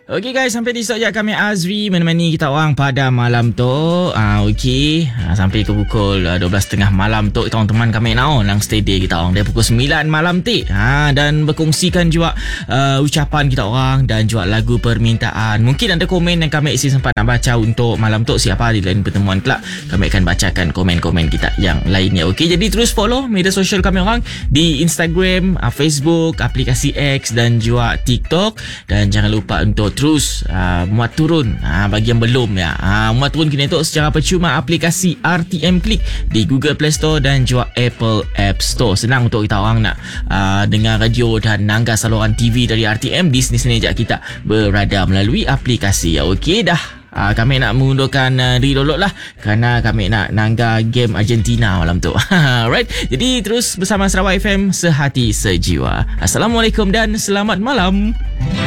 Okey guys, sampai di saja kami Azri menemani kita orang pada malam tu. Sampai ke pukul 12.30 malam tu teman-teman kami nang stay day kita orang dari pukul 9 malam ti. Dan berkongsikan juga ucapan kita orang dan juga lagu permintaan. Mungkin ada komen yang kami isi sempat nak baca untuk malam tu. Siapa di lain pertemuan kelak kami akan bacakan komen-komen kita yang lainnya. Okey, jadi terus follow media sosial kami orang di Instagram, Facebook, aplikasi X dan juga TikTok. Dan jangan lupa untuk terus muat turun bagi yang belum ya. Muat turun kini tu secara percuma aplikasi RTM Click di Google Play Store dan juga Apple App Store. Senang untuk kita orang nak dengar radio dan nangga saluran TV dari RTM di sini-sini je kita berada melalui aplikasi. Okey dah. Kami nak mengundurkan diri dulu lah kerana kami nak nangga game Argentina malam tu. Alright, jadi terus bersama Sarawak FM, sehati sejiwa. Assalamualaikum dan selamat malam.